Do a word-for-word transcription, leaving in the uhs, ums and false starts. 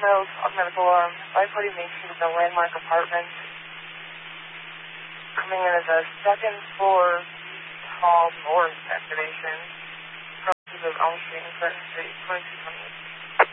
Mills on medical alarm. five forty Main Street is a landmark apartment. Coming in as a second floor tall north activation. Proceeds of Elm Street and Clinton Street, twenty-two twenty-eight.